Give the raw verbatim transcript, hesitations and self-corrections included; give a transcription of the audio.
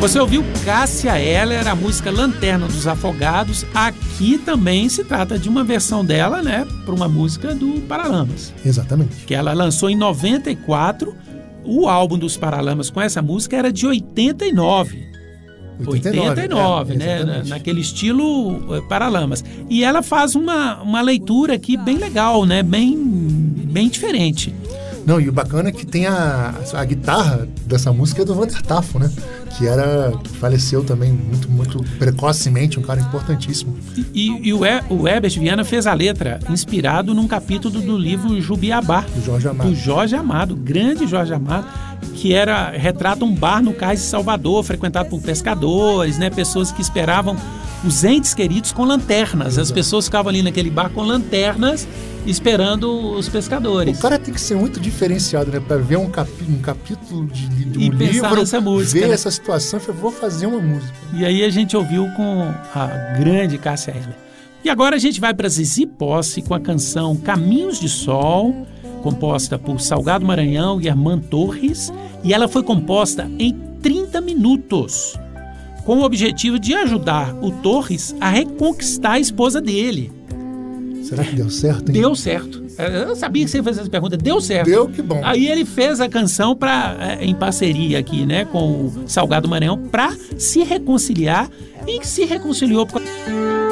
Você ouviu Cássia Eller, a música Lanterna dos Afogados. Aqui também se trata de uma versão dela, né, para uma música do Paralamas. Exatamente. Que ela lançou em noventa e quatro. O álbum dos Paralamas com essa música era de oitenta e nove. oitenta e nove, oitenta e nove, é, né? Na, naquele estilo uh, Paralamas. E ela faz uma, uma leitura aqui bem legal, né? Bem, bem diferente. Não, e o bacana é que tem a, a guitarra dessa música é do Vander Tafo, né? Que era, faleceu também muito, muito precocemente, um cara importantíssimo. E, e, e o, e, o Herbert Viana fez a letra inspirado num capítulo do livro Jubiabá, do Jorge Amado. Do Jorge Amado, grande Jorge Amado, que era, retrata um bar no cais de Salvador, frequentado por pescadores, né? Pessoas que esperavam os entes queridos com lanternas. As pessoas ficavam ali naquele bar com lanternas, esperando os pescadores. O cara tem que ser muito diferenciado, né? Para ver um, capi, um capítulo de, de um e pensar livro, nessa música, ver né? essa situação e falar, vou fazer uma música. E aí a gente ouviu com a grande Cássia Eller. E agora a gente vai para Zizi Posse com a canção Caminhos de Sol, composta por Salgado Maranhão e Armando Torres, e ela foi composta em trinta minutos, com o objetivo de ajudar o Torres a reconquistar a esposa dele. Será que deu certo, hein? Deu certo. Eu sabia que você ia fazer essa pergunta. Deu certo. Deu, que bom. Aí ele fez a canção pra, em parceria aqui, né, com o Salgado Maranhão, para se reconciliar, e se reconciliou por